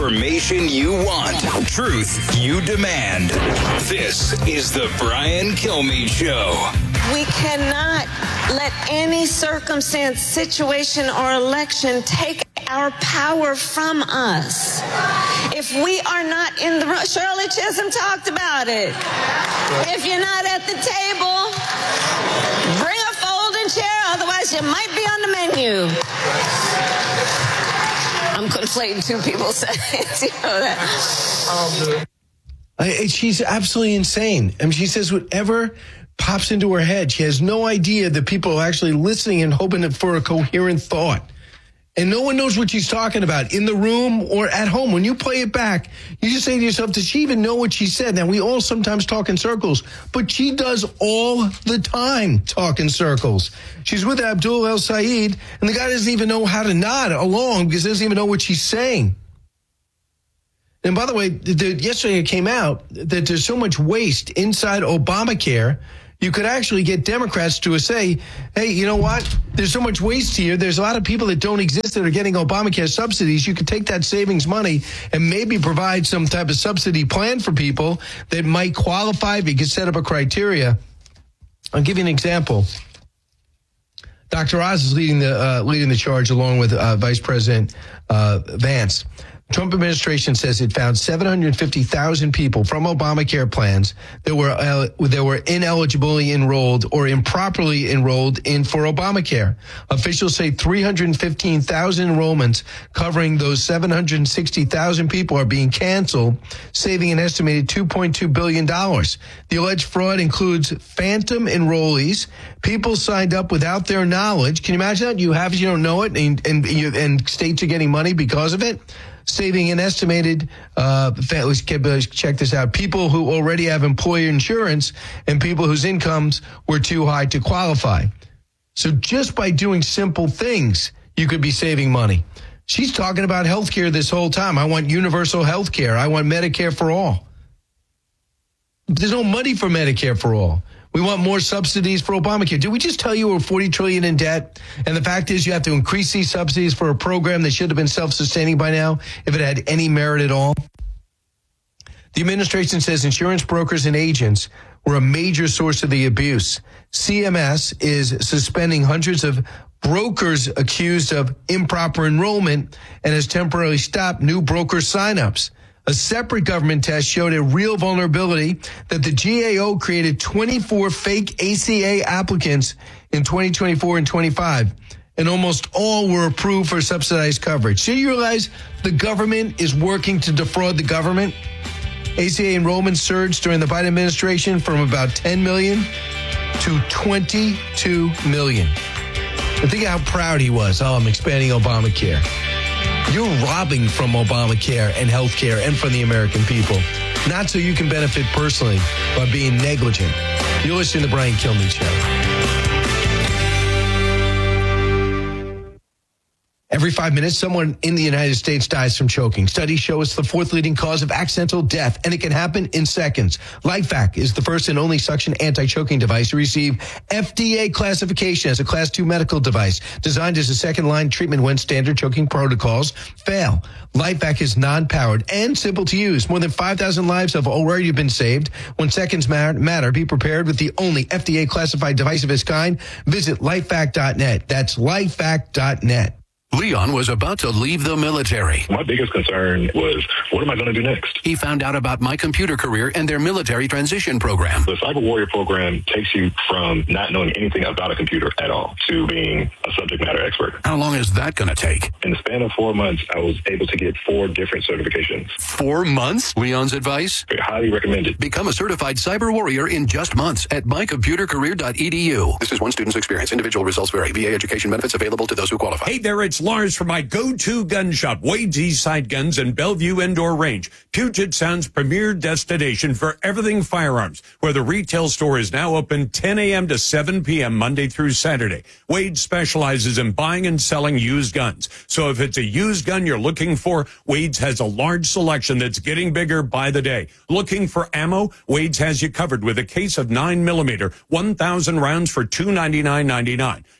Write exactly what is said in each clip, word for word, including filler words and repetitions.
Information you want. Truth you demand. This is the Brian Kilmeade Show. We cannot let any circumstance, situation, or election take our power from us. If we are not in the room, Shirley Chisholm talked about it. If you're not at the table, bring a folding chair, otherwise you might be on the menu. I'm conflating two people saying, you know that. I, she's absolutely insane. I mean, she says whatever pops into her head. She has no idea that people are actually listening and hoping for a coherent thought. And no one knows what she's talking about in the room or at home. When you play it back, you just say to yourself, does she even know what she said? Now, we all sometimes talk in circles, but she does all the time talk in circles. She's with Abdul El Sayed, and the guy doesn't even know how to nod along because he doesn't even know what she's saying. And by the way, the, yesterday it came out that there's so much waste inside Obamacare, you could actually get Democrats to say, hey, you know what? There's so much waste here. There's a lot of people that don't exist that are getting Obamacare subsidies. You could take that savings money and maybe provide some type of subsidy plan for people that might qualify if you could set up a criteria. I'll give you an example. Doctor Oz is leading the uh, leading the charge along with uh, Vice President uh, Vance. Trump administration says it found seven hundred fifty thousand people from Obamacare plans that were uh, that were ineligible enrolled or improperly enrolled in for Obamacare. Officials say three hundred fifteen thousand enrollments covering those seven hundred sixty thousand people are being canceled, saving an estimated two point two billion dollars. The alleged fraud includes phantom enrollees, people signed up without their knowledge. Can you imagine that? You have, you don't know it, and and, you, and states are getting money because of it. Saving an estimated, uh, let's check this out, people who already have employer insurance and people whose incomes were too high to qualify. So just by doing simple things, you could be saving money. She's talking about health care this whole time. I want universal health care. I want Medicare for all. But there's no money for Medicare for all. We want more subsidies for Obamacare. Did we just tell you we're forty trillion dollars in debt? And the fact is you have to increase these subsidies for a program that should have been self-sustaining by now if it had any merit at all. The administration says insurance brokers and agents were a major source of the abuse. C M S is suspending hundreds of brokers accused of improper enrollment and has temporarily stopped new broker signups. A separate government test showed a real vulnerability that the G A O created twenty-four fake A C A applicants in twenty twenty-four and twenty-five, and almost all were approved for subsidized coverage. So you realize the government is working to defraud the government? A C A enrollment surged during the Biden administration from about ten million to twenty-two million. And think how proud he was. Oh, I'm expanding Obamacare. You're robbing from Obamacare and health care and from the American people. Not so you can benefit personally by being negligent. You're listening to the Brian Kilmeade Show. Every five minutes, someone in the United States dies from choking. Studies show it's the fourth leading cause of accidental death, and it can happen in seconds. LifeVac is the first and only suction anti-choking device to receive F D A classification as a class two medical device, designed as a second-line treatment when standard choking protocols fail. LifeVac is non-powered and simple to use. More than five thousand lives have already been saved. When seconds matter, be prepared with the only F D A-classified device of its kind. Visit lifevac dot net. That's lifevac dot net. Leon was about to leave the military. My biggest concern was, what am I going to do next? He found out about My Computer Career and their military transition program. The Cyber Warrior program takes you from not knowing anything about a computer at all to being a subject matter expert. How long is that going to take? In the span of four months, I was able to get four different certifications. Four months? Leon's advice? I highly recommend it. Become a certified Cyber Warrior in just months at my computer career dot e d u. This is one student's experience. Individual results vary. V A education benefits available to those who qualify. Hey there, it's Lars from my go-to gun shop, Wade's Eastside Guns and Bellevue Indoor Range, Puget Sound's premier destination for everything firearms, where the retail store is now open ten a.m. to seven p.m. Monday through Saturday. Wade specializes in buying and selling used guns. So if it's a used gun you're looking for, Wade's has a large selection that's getting bigger by the day. Looking for ammo? Wade's has you covered with a case of nine millimeter, one thousand rounds for two hundred ninety-nine dollars and ninety-nine cents.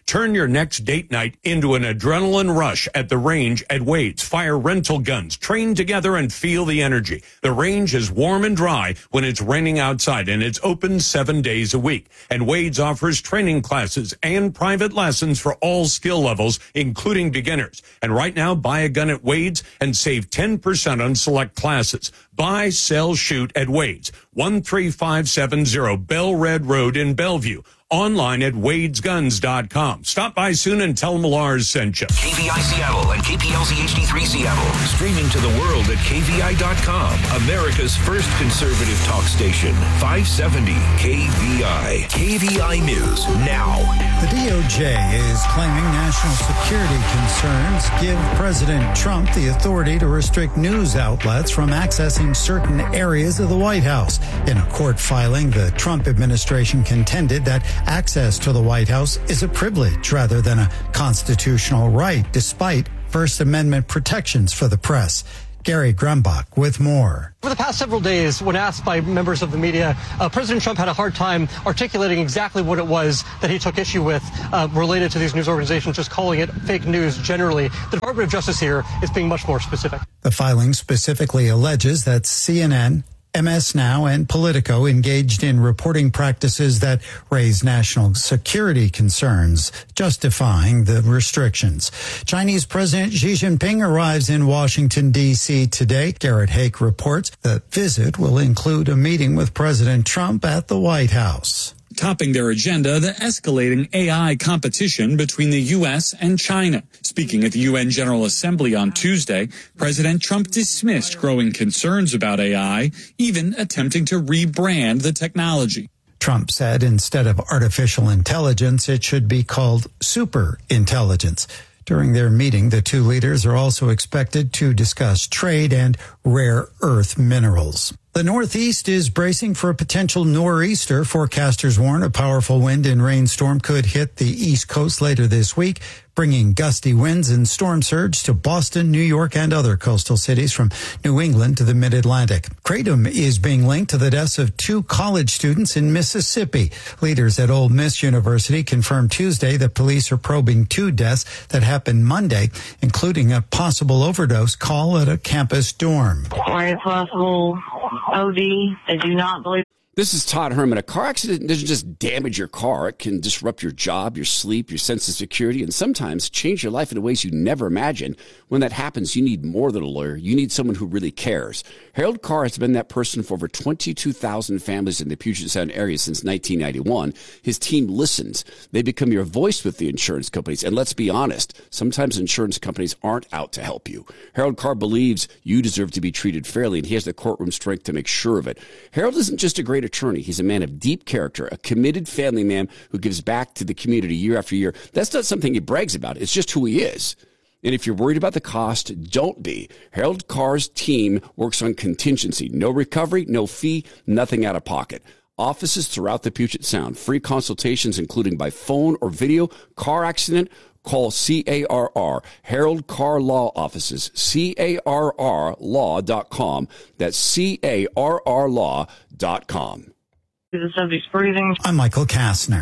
Turn your next date night into an adrenaline rush at the range at Wade's. Fire rental guns. Train together and feel the energy. The range is warm and dry when it's raining outside, and it's open seven days a week. And Wade's offers training classes and private lessons for all skill levels, including beginners. And right now, buy a gun at Wade's and save ten percent on select classes. Buy, sell, shoot at Wade's. one three five seven zero Bell Red Road in Bellevue. Online at wades guns dot com. Stop by soon and tell them Lars sent you. K V I Seattle and K P L Z H D three Seattle. Streaming to the world at K V I dot com. America's first conservative talk station. five seventy K V I. K V I News now. The D O J is claiming national security concerns give President Trump the authority to restrict news outlets from accessing certain areas of the White House. In a court filing, the Trump administration contended that access to the White House is a privilege rather than a constitutional right, despite First Amendment protections for the press. Gary Grumbach with more. Over the past several days, when asked by members of the media, uh, President Trump had a hard time articulating exactly what it was that he took issue with uh, related to these news organizations, just calling it fake news generally. The Department of Justice here is being much more specific. The filing specifically alleges that C N N, M S Now, and Politico engaged in reporting practices that raise national security concerns, justifying the restrictions. Chinese President Xi Jinping arrives in Washington, D C today. Garrett Hake reports the visit will include a meeting with President Trump at the White House. Topping their agenda, the escalating A I competition between the U S and China. Speaking at the U N General Assembly on Tuesday, President Trump dismissed growing concerns about A I, even attempting to rebrand the technology. Trump said instead of artificial intelligence, it should be called super intelligence. During their meeting, the two leaders are also expected to discuss trade and rare earth minerals. The Northeast is bracing for a potential nor'easter. Forecasters warn a powerful wind and rainstorm could hit the East Coast later this week, bringing gusty winds and storm surge to Boston, New York, and other coastal cities from New England to the mid-Atlantic. Kratom is being linked to the deaths of two college students in Mississippi. Leaders at Ole Miss University confirmed Tuesday that police are probing two deaths that happened Monday, including a possible overdose call at a campus dorm. Or a possible O D. I do not believe. This is Todd Herman. A car accident doesn't just damage your car. It can disrupt your job, your sleep, your sense of security, and sometimes change your life in ways you never imagined. When that happens, you need more than a lawyer. You need someone who really cares. Harold Carr has been that person for over twenty-two thousand families in the Puget Sound area since nineteen ninety-one. His team listens. They become your voice with the insurance companies. And let's be honest, sometimes insurance companies aren't out to help you. Harold Carr believes you deserve to be treated fairly, and he has the courtroom strength to make sure of it. Harold isn't just a great attorney. He's a man of deep character, a committed family man who gives back to the community year after year. That's not something he brags about. It's just who he is. And if you're worried about the cost, don't be. Harold Carr's team works on contingency. No recovery, no fee, nothing out of pocket. Offices throughout the Puget Sound. Free consultations, including by phone or video. Car accident, call C A R R. Harold Carr Law Offices, C A R R law dot com. That's C A R R law dot com. The subject's breathing. I'm Michael Kastner.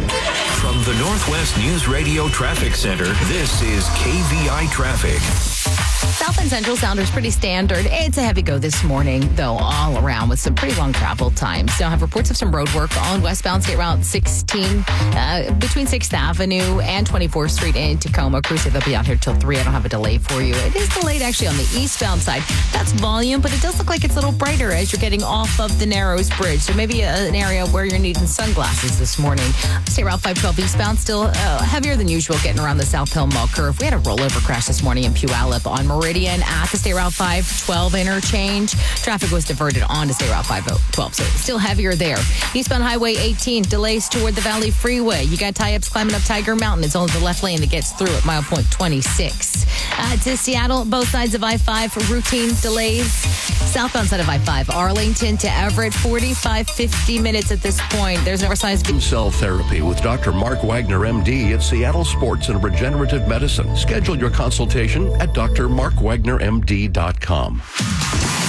From the Northwest News Radio Traffic Center, this is K V I Traffic. South and Central Sounders pretty standard. It's a heavy go this morning, though, all around with some pretty long travel times. Now have reports of some road work on westbound State Route sixteen uh, between sixth Avenue and twenty-fourth Street in Tacoma. Crews say they'll be out here till three. I don't have a delay for you. It is delayed actually on the eastbound side. That's volume, but it does look like it's a little brighter as you're getting off of the Narrows Bridge. So maybe a, an area where you're needing sunglasses this morning. State Route five twelve eastbound still uh, heavier than usual getting around the South Hill Mall curve. We had a rollover crash this morning in Puyallup on Meridian at the State Route five twelve interchange. Traffic was diverted onto State Route five twelve, so still heavier there. Eastbound Highway eighteen, delays toward the Valley Freeway. You got tie-ups climbing up Tiger Mountain. It's only the left lane that gets through at mile point twenty-six. Uh, to Seattle, both sides of I five for routine delays. Southbound side of I five, Arlington to Everett, forty-five, fifty minutes at this point. There's no signs of Cell therapy with Doctor Mark Wagner, M D at Seattle Sports and Regenerative Medicine. Schedule your consultation at D R mark wagner M D dot com.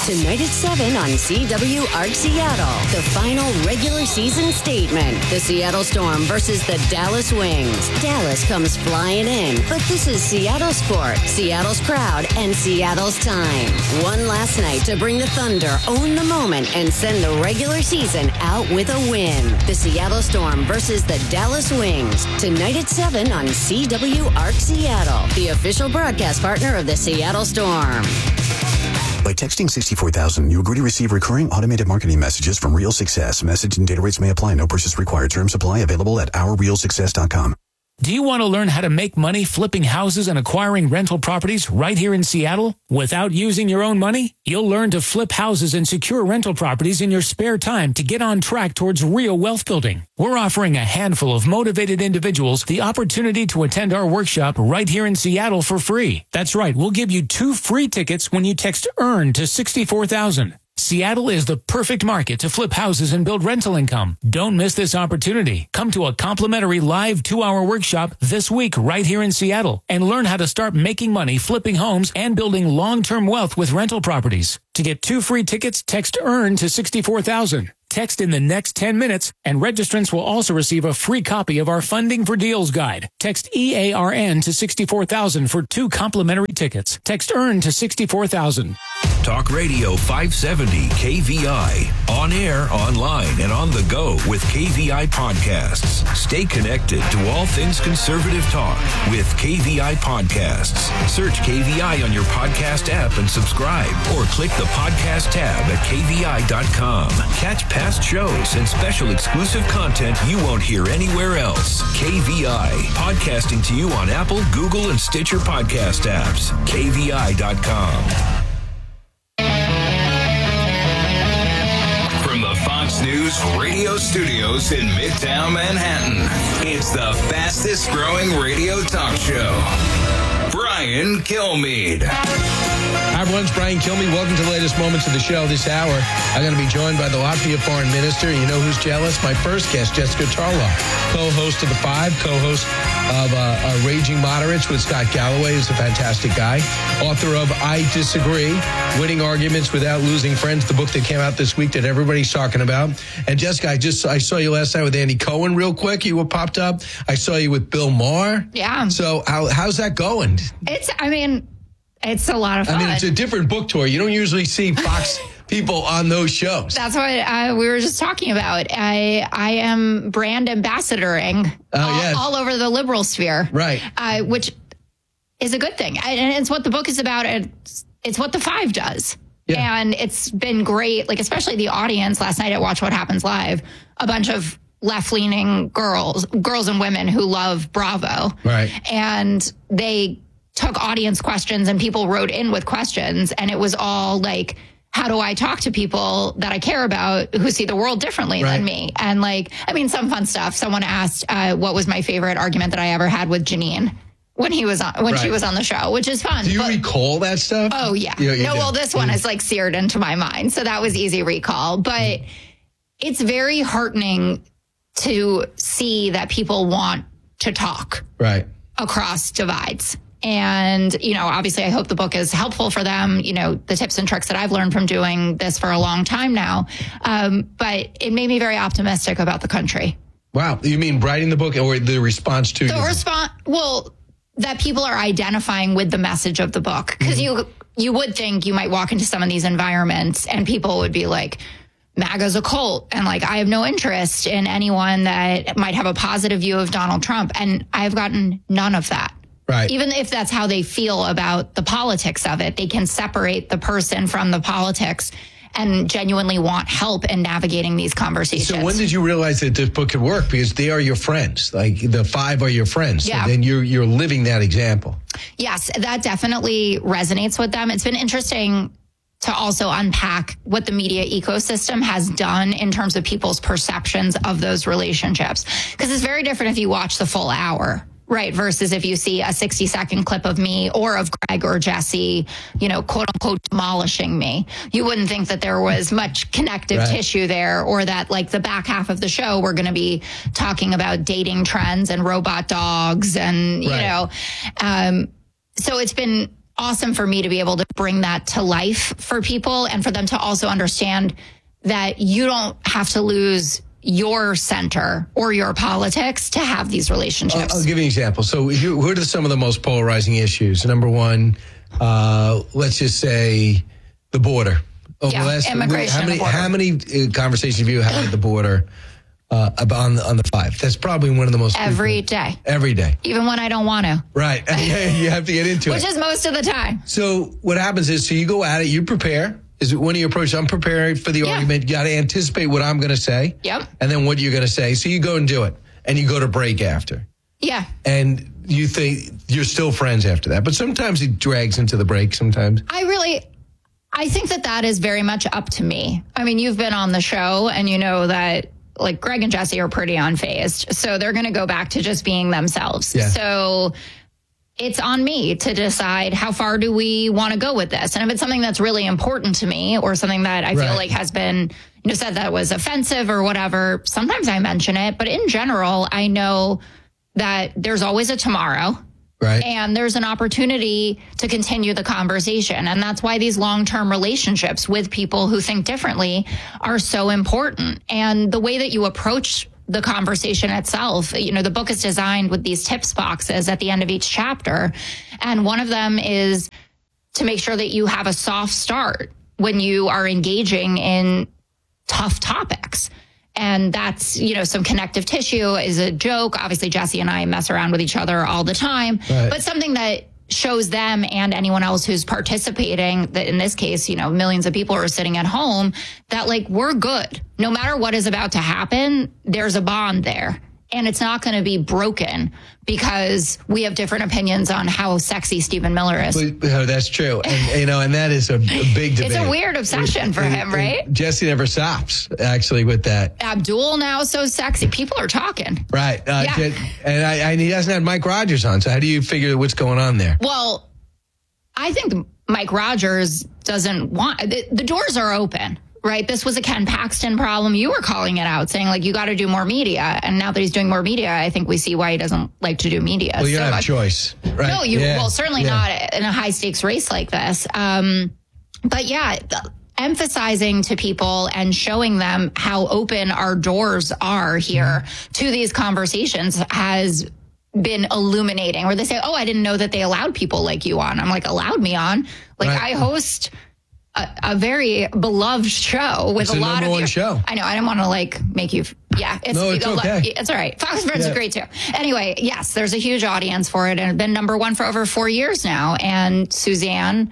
Tonight at seven on C W Arc Seattle. The final regular season statement. The Seattle Storm versus the Dallas Wings. Dallas comes flying in, but this is Seattle sport, Seattle's crowd, and Seattle's time. One last night to bring the Thunder, own the moment, and send the regular season out with a win. The Seattle Storm versus the Dallas Wings. Tonight at seven on C W Arc Seattle, the official broadcast partner of the Seattle Storm. By texting sixty-four thousand, you agree to receive recurring automated marketing messages from Real Success. Message and data rates may apply. No purchase required. Terms apply. Available at our real success dot com. Do you want to learn how to make money flipping houses and acquiring rental properties right here in Seattle without using your own money? You'll learn to flip houses and secure rental properties in your spare time to get on track towards real wealth building. We're offering a handful of motivated individuals the opportunity to attend our workshop right here in Seattle for free. That's right. We'll give you two free tickets when you text EARN to sixty-four thousand. Seattle is the perfect market to flip houses and build rental income. Don't miss this opportunity. Come to a complimentary live two-hour workshop this week right here in Seattle and learn how to start making money flipping homes and building long-term wealth with rental properties. To get two free tickets, text EARN to sixty-four thousand. Text in the next ten minutes, and registrants will also receive a free copy of our Funding for Deals guide. Text E A R N to sixty-four thousand for two complimentary tickets. Text EARN to sixty-four thousand. Talk Radio five seventy K V I. On air, online, and on the go with K V I podcasts. Stay connected to all things conservative talk with K V I podcasts. Search K V I on your podcast app and subscribe, or click the podcast tab at K V I dot com. Catch past shows and special exclusive content you won't hear anywhere else. K V I, podcasting to you on Apple, Google, and Stitcher podcast apps. K V I dot com. From the Fox News radio studios in Midtown Manhattan, it's the fastest growing radio talk show. Brian Kilmeade. Hi, everyone. It's Brian Kilmeade. Welcome to the latest moments of the show this hour. I'm going to be joined by the Latvia Foreign Minister. You know who's jealous? My first guest, Jessica Tarlow, co-host of The Five, co-host of uh, uh, Raging Moderates with Scott Galloway, who's a fantastic guy. Author of I Disagree, Winning Arguments Without Losing Friends, the book that came out this week that everybody's talking about. And Jessica, I just I saw you last night with Andy Cohen real quick. You were popped up. I saw you with Bill Maher. Yeah. So how, how's that going? It's, I mean, it's a lot of fun. I mean, it's a different book tour. You don't usually see Fox people on those shows. That's what uh, we were just talking about. I I am brand ambassadoring oh, all, yes. all over the liberal sphere. Right. Uh, which is a good thing. And it's what the book is about. It's, it's what The Five does. Yeah. And it's been great, like especially the audience last night at Watch What Happens Live, a bunch of left-leaning girls, girls and women who love Bravo. Right. And they took audience questions and people wrote in with questions, and it was all like, how do I talk to people that I care about who see the world differently right. than me? And like, I mean, some fun stuff. Someone asked uh, what was my favorite argument that I ever had with Janine when he was on, when right. she was on the show, which is fun. Do you but, recall that stuff? Oh yeah. You know, you no, do. well, this one is like seared into my mind. So that was easy recall, but mm. it's very heartening to see that people want to talk right. across divides. And, you know, obviously I hope the book is helpful for them, you know, the tips and tricks that I've learned from doing this for a long time now. Um, but it made me very optimistic about the country. Wow. You mean writing the book or the response to the response? Well, that people are identifying with the message of the book. Because mm-hmm. you you would think you might walk into some of these environments and people would be like, MAGA's a cult. And like, I have no interest in anyone that might have a positive view of Donald Trump. And I've gotten none of that. Right. Even if that's how they feel about the politics of it, they can separate the person from the politics and genuinely want help in navigating these conversations. So when did you realize that this book could work? Because they are your friends. Like the five are your friends. Yeah. So then you're, you're living that example. Yes, that definitely resonates with them. It's been interesting to also unpack what the media ecosystem has done in terms of people's perceptions of those relationships. Because it's very different if you watch the full hour. Right. Versus if you see a sixty second clip of me or of Greg or Jesse, you know, quote unquote, demolishing me. You wouldn't think that there was much connective right. tissue there, or that like the back half of the show, we're going to be talking about dating trends and robot dogs and, you right. know, um, so it's been awesome for me to be able to bring that to life for people and for them to also understand that you don't have to lose your center or your politics to have these relationships. I'll, I'll give you an example. So you, what are some of the most polarizing issues? Number one, uh, let's just say the border. Over yeah, the last, immigration how many, and border. how many uh, conversations have you had at the border uh, on, on the five? That's probably one of the most... Every frequent. day. Every day. Even when I don't want to. Right. You have to get into Which it. Which is most of the time. So what happens is, so you go at it, you prepare. Is it one of your approaches? I'm preparing for the yeah. argument. You got to anticipate what I'm going to say. Yep. And then what you're going to say. So you go and do it. And you go to break after. Yeah. And you think you're still friends after that. But sometimes it drags into the break sometimes. I really, I think that that is very much up to me. I mean, you've been on the show and you know that like Greg and Jesse are pretty unfazed. So they're going to go back to just being themselves. Yeah. So it's on me to decide how far do we want to go with this. And if it's something that's really important to me or something that I right. feel like has been, you know, said that was offensive or whatever, sometimes I mention it. But in general, I know that there's always a tomorrow. Right. And there's an opportunity to continue the conversation. And that's why these long-term relationships with people who think differently are so important. And the way that you approach the conversation itself, you know, the book is designed with these tips boxes at the end of each chapter. And one of them is to make sure that you have a soft start when you are engaging in tough topics. And that's, you know, some connective tissue is a joke. Obviously, Jesse and I mess around with each other all the time, right. but something that shows them and anyone else who's participating, that in this case, you know, millions of people are sitting at home, that like, we're good. No matter what is about to happen, there's a bond there. And it's not going to be broken because we have different opinions on how sexy Stephen Miller is. But, oh, that's true. And, you know, and that is a, a big debate. It's a weird obsession for and, him, right? And Jesse never stops, actually, with that. Abdul now so sexy. People are talking. Right. Uh, yeah. And I, I, he hasn't had Mike Rogers on. So how do you figure what's going on there? Well, I think Mike Rogers doesn't want, the, the doors are open. Right. This was a Ken Paxton problem. You were calling it out, saying like, you got to do more media. And now that he's doing more media, I think we see why he doesn't like to do media. Well, you so don't have much. choice. Right? No, you, yeah. well, certainly yeah. not in a high stakes race like this. Um, but yeah, the, emphasizing to people and showing them how open our doors are here mm-hmm. to these conversations has been illuminating, where they say, oh, I didn't know that they allowed people like you on. I'm like, allowed me on? Like right. I host A, a very beloved show with it's a lot number of one you. show. I know. I don't want to like make you. Yeah, it's, no, it's okay. It's all right. Fox Friends yeah. is great too. Anyway, yes, there's a huge audience for it, and it's been number one for over four years now. And Suzanne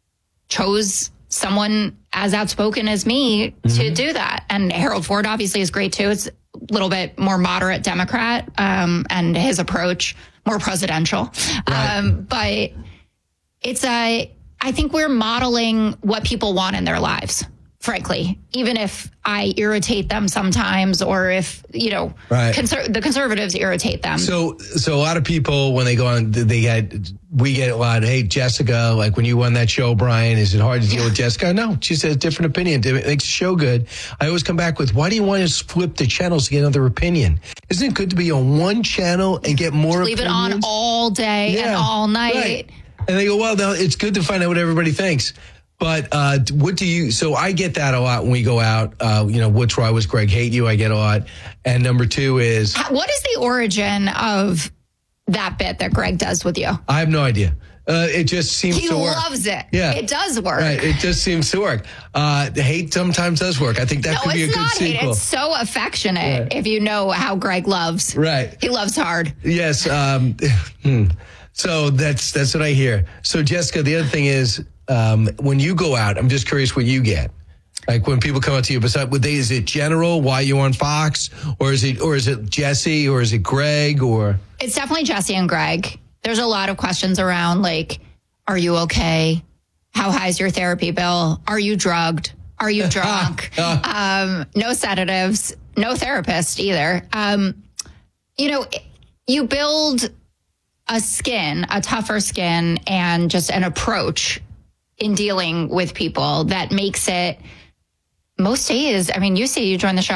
chose someone as outspoken as me mm-hmm. to do that. And Harold Ford obviously is great too. It's a little bit more moderate Democrat, um, and his approach more presidential. Right. Um, but it's a. I think we're modeling what people want in their lives, frankly, even if I irritate them sometimes or if, you know, right. conser- the conservatives irritate them. So so a lot of people, when they go on, they get, we get a lot, hey, Jessica, like when you won that show, Brian, is it hard to deal with Jessica? No, she says different opinion. It makes the show good. I always come back with, why do you want to flip the channels to get another opinion? Isn't it good to be on one channel and get more Leave opinions? it on all day yeah, and all night. Right. And they go, well, no, it's good to find out what everybody thinks. But uh, what do you, so I get that a lot when we go out, uh, you know, what's why was Greg hate you? I get a lot. And number two is. What is the origin of that bit that Greg does with you? I have no idea. Uh, it just seems he to work. He loves it. Yeah. It does work. Right. It just seems to work. Uh, the hate sometimes does work. I think that no, could be a it's good not sequel. Hate. It's so affectionate yeah. if you know how Greg loves. Right. He loves hard. Yes. Um, hmm. So that's that's what I hear. So Jessica, the other thing is um, when you go out, I'm just curious what you get. Like when people come up to you, besides, would they, is it general? Why you on Fox, or is it or is it Jesse, or is it Greg, or? It's definitely Jesse and Greg. There's a lot of questions around like, are you okay? How high is your therapy bill? Are you drugged? Are you drunk? um, no sedatives, no therapist either. Um, you know, you build a skin, a tougher skin, and just an approach in dealing with people that makes it most days. I mean, you say you join the show.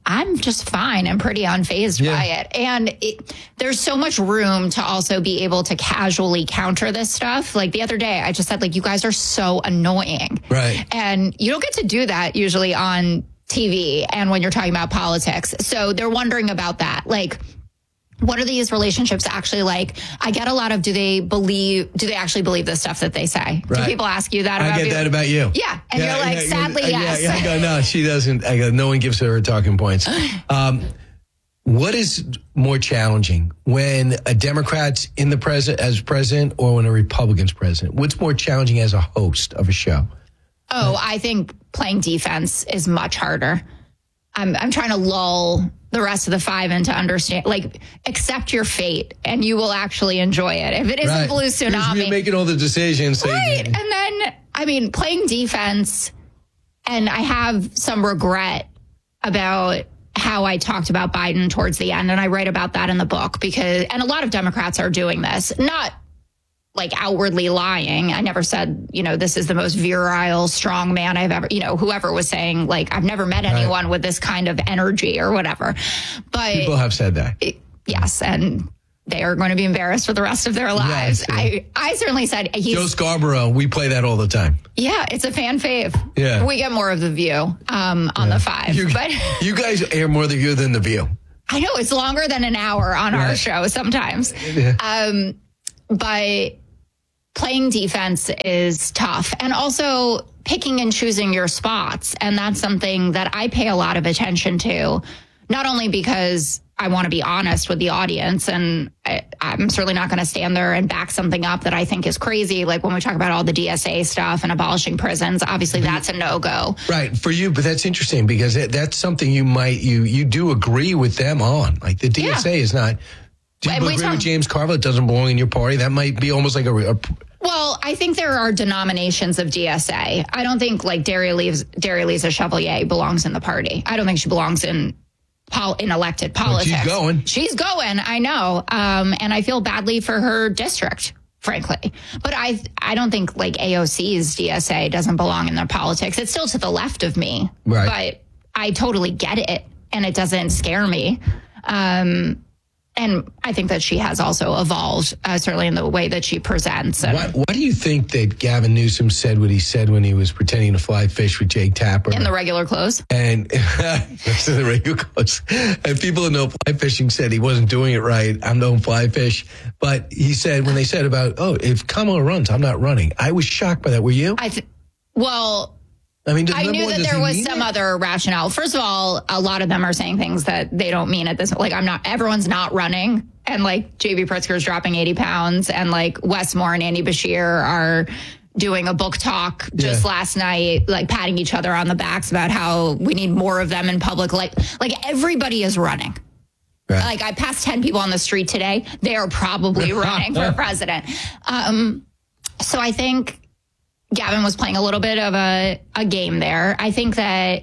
I'm just fine. I'm pretty unfazed Yeah. by it. And it, there's so much room to also be able to casually counter this stuff. Like the other day, I just said, like, you guys are so annoying. Right. And you don't get to do that usually on T V and when you're talking about politics. So they're wondering about that. Like, what are these relationships actually like? I get a lot of, do they believe, do they actually believe the stuff that they say? Right. Do people ask you that I about get you? that about you. Yeah. And Yeah, you're like, yeah, sadly, yeah, yes. Yeah, yeah, I go, no, she doesn't. I go, no one gives her talking points. Um, what is more challenging, when a Democrat's in the president as president or when a Republican's president? What's more challenging as a host of a show? Oh, I think playing defense is much harder. I'm I'm trying to lull the rest of the five into understand, like, accept your fate and you will actually enjoy it. If it isn't Right. blue Because tsunami. You're making all the decisions. So Right. You, And then, I mean, playing defense, and I have some regret about how I talked about Biden towards the end. And I write about that in the book because, and a lot of Democrats are doing this, not like outwardly lying. I never said, you know, this is the most virile, strong man I've ever, you know, whoever was saying, like, I've never met anyone Right. with this kind of energy or whatever. But people have said that. yes, and they are going to be embarrassed for the rest of their lives. Yes, yeah. I, I certainly said he's. Joe Scarborough, we play that all the time. Yeah, it's a fan fave. Yeah. We get more of The View um, on the five. You, but you guys air more The View than The View. I know it's longer than an hour on our Right. show sometimes. Yeah. Um, but playing defense is tough. And also picking and choosing your spots. And that's something that I pay a lot of attention to, not only because I want to be honest with the audience, and I, I'm certainly not going to stand there and back something up that I think is crazy. Like when we talk about all the D S A stuff and abolishing prisons, obviously that's a no-go. Right, for you, but that's interesting because it, that's something you might, you you do agree with them on. Like the D S A Yeah. is not, do you And we agree talk- with James Carville? It doesn't belong in your party? That might be almost like a, a Well, I think there are denominations of D S A. I don't think like Darialise Darialise Chevalier belongs in the party. I don't think she belongs in pol- in elected politics. she's going. She's going. I know, um, and I feel badly for her district, frankly. But I I don't think like A O C's D S A doesn't belong in their politics. It's still to the left of me, Right. but I totally get it, and it doesn't scare me. Um, And I think that she has also evolved, uh, certainly in the way that she presents. And Why, why do you think that Gavin Newsom said what he said when he was pretending to fly fish with Jake Tapper? in the regular clothes. And that's in the regular clothes. And people who know fly fishing said he wasn't doing it right. I'm no fly fish. But he said, when they said about, oh, if Kamala runs, I'm not running. I was shocked by that. Were you? I th- well, I mean, I number knew one, that does there he was mean some it? other rationale. First of all, a lot of them are saying things that they don't mean at this. Like, I'm not, everyone's not running. And like J B Pritzker's dropping eighty pounds, and like Wes Moore and Andy Bashir are doing a book talk just Yeah. last night, like patting each other on the backs about how we need more of them in public. Like, like everybody is running. Right. Like I passed ten people on the street today. They are probably running for president. Um, so I think Gavin was playing a little bit of a, a game there. I think that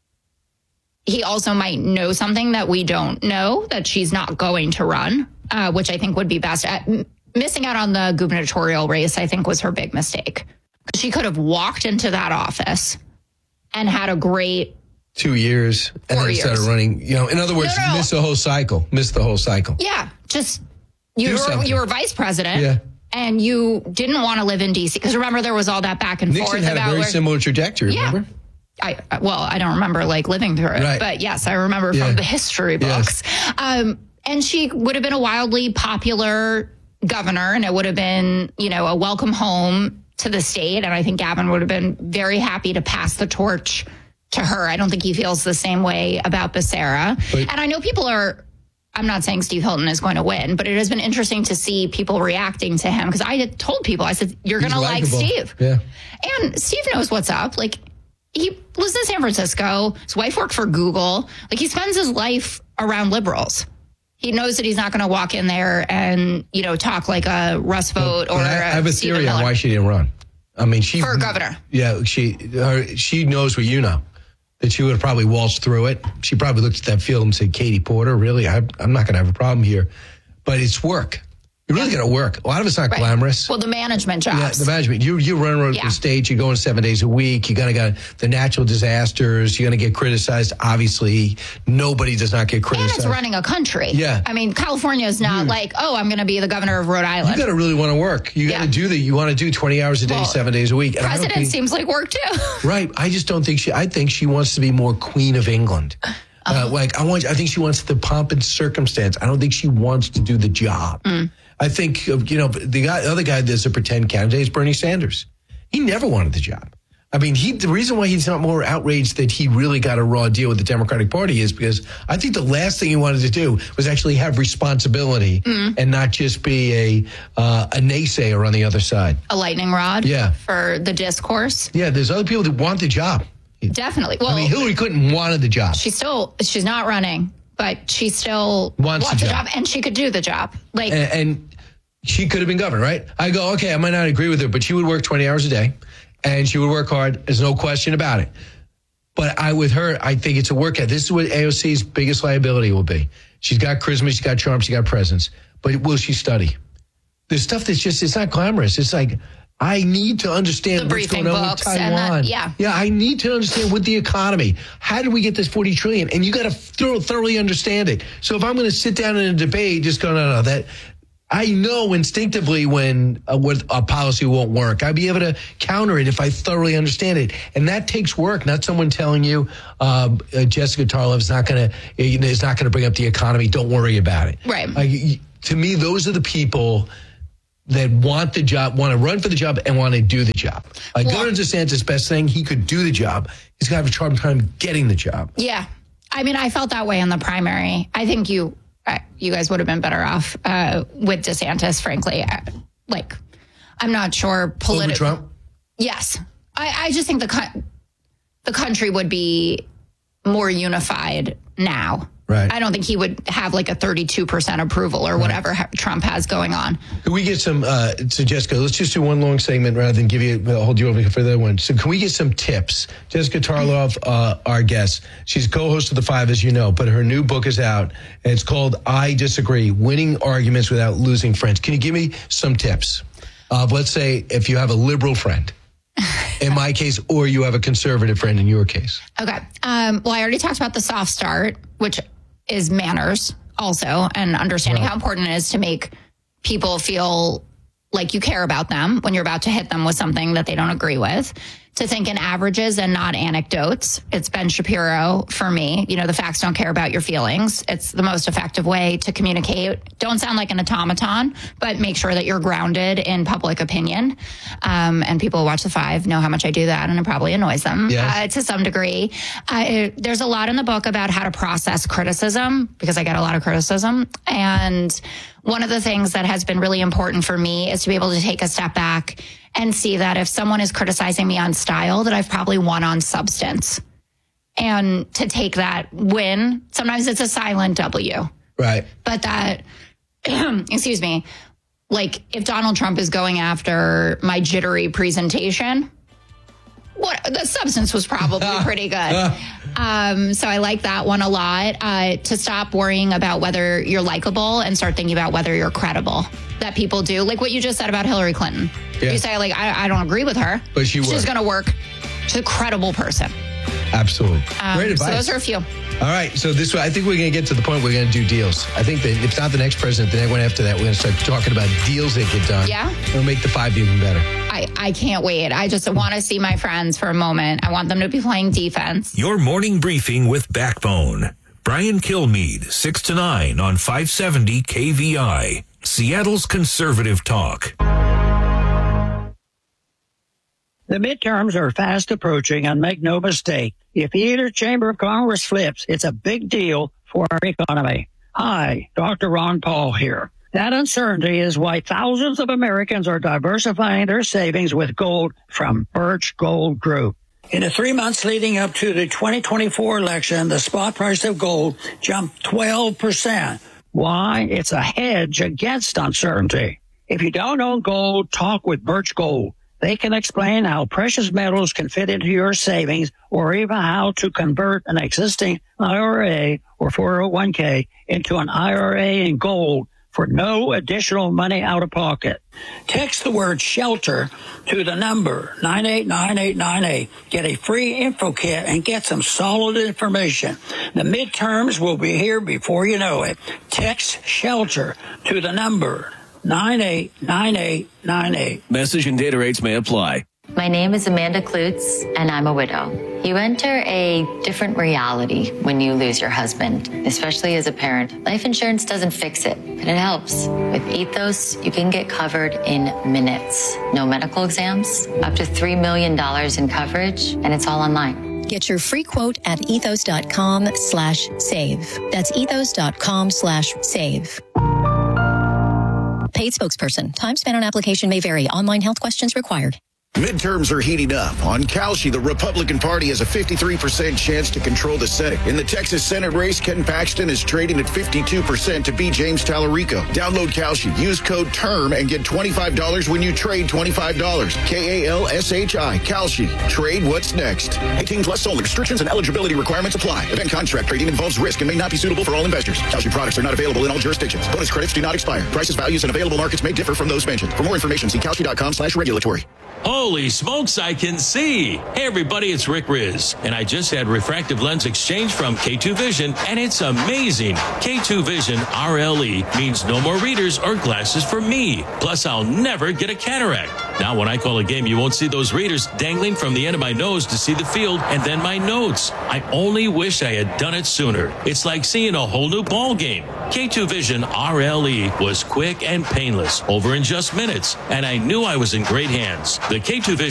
he also might know something that we don't know, that she's not going to run, uh, which I think would be best. At, m- missing out on the gubernatorial race, I think, was her big mistake. She could have walked into that office and had a great Two years and Four then started years. running. You know, in other words, No, no. miss the whole cycle. Miss the whole cycle. Yeah, just you Do were something. you were vice president, Yeah. and you didn't want to live in D C because remember there was all that back and Nixon forth had a about very where, similar trajectory, Yeah. remember? I well, I don't remember like living through it, Right. but yes, I remember Yeah. from the history books. Um, and she would have been a wildly popular governor, and it would have been you know a welcome home to the state. And I think Gavin would have been very happy to pass the torch to her. I don't think he feels the same way about Becerra. But- and I know people are. I'm not saying Steve Hilton is going to win, but it has been interesting to see people reacting to him because I had told people, I said, you're going He's to like likable. Steve. Yeah. And Steve knows what's up. Like, he lives in San Francisco. His wife worked for Google. Like, he spends his life around liberals. He knows that he's not going to walk in there and, you know, talk like a Russ Vogt or But I, I have a Stephen theory on Miller. why she didn't run. I mean, she For governor. Yeah, she her, she knows what you know. That she would have probably waltzed through it. She probably looked at that field and said, Katie Porter, really? I, I'm not going to have a problem here. But it's work. You really got to work. A lot of it's not Right. glamorous. Well, the management jobs. Yeah, the management. You you run around Yeah. the stage. You're going seven days a week. You gotta got the natural disasters. You're gonna get criticized. Obviously, nobody does not get And criticized. it's running a country. Yeah. I mean, California is not like, oh, I'm going to be the governor of Rhode Island. You got to really want to work. You got to Yeah. do that. You want to do twenty hours a day, Well, seven days a week. And I don't President think- seems like work too. Right. I just don't think she. I think she wants to be more Queen of England. Uh, like I want. I think she wants the pomp and circumstance. I don't think she wants to do the job. Mm. I think uh, you know the guy, the other guy that's a pretend candidate is Bernie Sanders. He never wanted the job. I mean, he the reason why he's not more outraged that he really got a raw deal with the Democratic Party is because I think the last thing he wanted to do was actually have responsibility Mm. and not just be a uh, a naysayer on the other side. A lightning rod Yeah. for the discourse. Yeah, there's other people that want the job. Definitely. Well, I mean, Hillary Clinton wanted the job. she's still, she's not running, but she still Wants wants, the a job. job and she could do the job. Like, and, and she could have been governor, right? I go, okay, I might not agree with her, but she would work twenty hours a day and she would work hard. There's no question about it. But I, with her, I think it's a workout. This is what A O C's biggest liability will be. She's got charisma, she's got charm, she's got presence. But will she study? There's stuff that's just, it's not glamorous. It's like, I need to understand The what's briefing going on with books and Taiwan. that- yeah. Yeah, I need to understand with the economy. How did we get this forty trillion? And you got to thorough, thoroughly understand it. So if I'm going to sit down in a debate, just go, no, no, that I know instinctively when uh, what a policy won't work. I'll be able to counter it if I thoroughly understand it. And that takes work, not someone telling you, uh, uh, Jessica Tarlov is not going to, is not going to bring up the economy. Don't worry about it. Right. Like, y- to me, those are the people that want the job, want to run for the job, and want to do the job. Like Well- Governor DeSantis' best thing, he could do the job. He's going to have a hard time getting the job. yeah. I mean, I felt that way in the primary. I think you, uh, you guys would have been better off uh, with DeSantis, frankly. Uh, like, I'm not sure Over politically. Trump? Yes. I, I just think the co- the country would be more unified now. Right. I don't think he would have like a thirty-two percent approval or whatever ha- Trump has going on. Can we get some, uh, so Jessica, let's just do one long segment rather than give you, I'll hold you over for the other one. So can we get some tips? Jessica Tarlov, uh, our guest, she's co-host of The Five, as you know, but her new book is out, and it's called I Disagree, Winning Arguments Without Losing Friends. Can you give me some tips of, let's say, if you have a liberal friend, in my case, or you have a conservative friend in your case? Okay. Um, well, I already talked about the soft start, which is manners also, and understanding Right. how important it is to make people feel like you care about them when you're about to hit them with something that they don't agree with. To think in averages and not anecdotes. It's Ben Shapiro for me. You know, the facts don't care about your feelings. It's the most effective way to communicate. Don't sound like an automaton, but make sure that you're grounded in public opinion. Um, and people who watch The Five know how much I do that, and it probably annoys them Yes. uh, to some degree. Uh, there's a lot in the book about how to process criticism, because I get a lot of criticism. And one of the things that has been really important for me is to be able to take a step back and see that if someone is criticizing me on style, that I've probably won on substance. And to take that win, sometimes it's a silent W, Right. but that, excuse me, like if Donald Trump is going after my jittery presentation, what the substance was probably pretty good. Um, so I like that one a lot. Uh, to stop worrying about whether you're likable and start thinking about whether you're credible. That people do, like what you just said about Hillary Clinton. Yeah. You say like, I, I don't agree with her, But she she's worked. going to work. She's a credible person. Absolutely. Um, Great advice. So those are a few. All right, so this I think we're going to get to the point where we're going to do deals. I think that if not the next president, the next one after that, we're going to start talking about deals that get done. Yeah. It'll make the five even better. I, I can't wait. I just want to see my friends for a moment. I want them to be playing defense. Your morning briefing with Backbone. Brian Kilmeade, six to nine on five seventy K V I, Seattle's conservative talk. The midterms are fast approaching, and make no mistake, if either chamber of Congress flips, it's a big deal for our economy. Hi, Doctor Ron Paul here. That uncertainty is why thousands of Americans are diversifying their savings with gold from Birch Gold Group. In the three months leading up to the twenty twenty-four election, the spot price of gold jumped twelve percent. Why? It's a hedge against uncertainty. If you don't own gold, talk with Birch Gold. They can explain how precious metals can fit into your savings, or even how to convert an existing I R A or four oh one k into an I R A in gold for no additional money out of pocket. Text the word shelter to the number nine eight nine eight nine eight. Get a free info kit and get some solid information. The midterms will be here before you know it. Text shelter to the number nine eight nine eight nine eight. Message and data rates may apply. My name is Amanda Klutz, and I'm a widow. You enter a different reality when you lose your husband, especially as a parent. Life insurance doesn't fix it, but it helps. With Ethos, you can get covered in minutes. No medical exams, up to three million dollars in coverage, and it's all online. Get your free quote at ethos.com slash save. That's ethos.com slash save. Paid spokesperson. Time spent on application may vary. Online health questions required. Midterms are heating up. On Kalshi, the Republican Party has a fifty-three percent chance to control the Senate. In the Texas Senate race, Ken Paxton is trading at fifty-two percent to beat James Tallarico. Download Kalshi. Use code TERM and get twenty-five dollars when you trade twenty-five dollars. K A L S H I. Kalshi. Trade what's next. eighteen plus only. Restrictions and eligibility requirements apply. Event contract trading involves risk and may not be suitable for all investors. Kalshi products are not available in all jurisdictions. Bonus credits do not expire. Prices, values, and available markets may differ from those mentioned. For more information, see Kalshi.com slash regulatory. Holy smokes, I can see. Hey, everybody, it's Rick Riz, and I just had refractive lens exchange from K two Vision, and it's amazing. K two Vision R L E means no more readers or glasses for me. Plus, I'll never get a cataract. Now, when I call a game, you won't see those readers dangling from the end of my nose to see the field and then my notes. I only wish I had done it sooner. It's like seeing a whole new ball game. K two Vision R L E was quick and painless, over in just minutes, and I knew I was in great hands. The K two Vision